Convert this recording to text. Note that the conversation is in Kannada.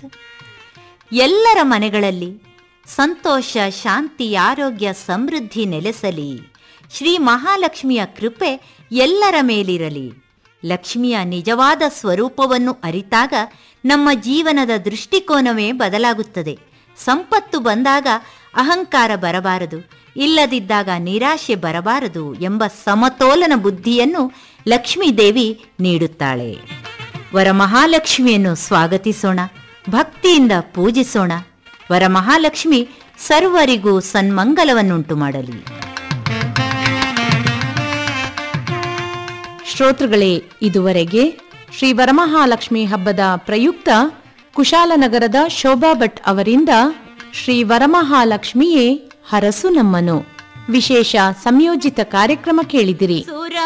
ಎಲ್ಲರ ಮನೆಗಳಲ್ಲಿ ಸಂತೋಷ, ಶಾಂತಿ, ಆರೋಗ್ಯ, ಸಮೃದ್ಧಿ ನೆಲೆಸಲಿ. ಶ್ರೀ ಮಹಾಲಕ್ಷ್ಮಿಯ ಕೃಪೆ ಎಲ್ಲರ ಮೇಲಿರಲಿ. ಲಕ್ಷ್ಮಿಯ ನಿಜವಾದ ಸ್ವರೂಪವನ್ನು ಅರಿತಾಗ ನಮ್ಮ ಜೀವನದ ದೃಷ್ಟಿಕೋನವೇ ಬದಲಾಗುತ್ತದೆ. ಸಂಪತ್ತು ಬಂದಾಗ ಅಹಂಕಾರ ಬರಬಾರದು, ಇಲ್ಲದಿದ್ದಾಗ ನಿರಾಶೆ ಬರಬಾರದು ಎಂಬ ಸಮತೋಲನ ಬುದ್ಧಿಯನ್ನು ಲಕ್ಷ್ಮೀದೇವಿ ನೀಡುತ್ತಾಳೆ. ವರಮಹಾಲಕ್ಷ್ಮಿಯನ್ನು ಸ್ವಾಗತಿಸೋಣ, ಭಕ್ತಿಯಿಂದ ಪೂಜಿಸೋಣ. ವರಮಹಾಲಕ್ಷ್ಮಿ ಸರ್ವರಿಗೂ ಸನ್ಮಂಗಲವನ್ನುಂಟು ಮಾಡಲಿ. ಶ್ರೋತೃಗಳೇ, ಇದುವರೆಗೆ ಶ್ರೀ ವರಮಹಾಲಕ್ಷ್ಮಿ ಹಬ್ಬದ ಪ್ರಯುಕ್ತ ಕುಶಾಲನಗರದ ಶೋಭಾ ಭಟ್ ಅವರಿಂದ ಶ್ರೀ ವರಮಹಾಲಕ್ಷ್ಮಿಯೇ ಹರಸು ನಮ್ಮನು ವಿಶೇಷ ಸಂಯೋಜಿತ ಕಾರ್ಯಕ್ರಮ ಕೇಳಿದಿರಿ.